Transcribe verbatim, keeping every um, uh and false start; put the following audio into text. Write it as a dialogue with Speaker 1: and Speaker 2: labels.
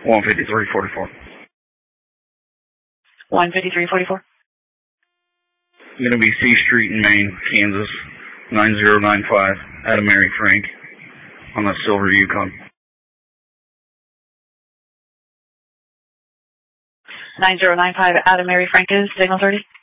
Speaker 1: one fifty-three forty-four.
Speaker 2: one fifty-three forty-four.
Speaker 1: Going to be C Street in Maine, Kansas, nine zero nine five, Adam Mary Frank, on the silver Yukon.
Speaker 2: nine zero nine five, Adam Mary Frank is signal thirty.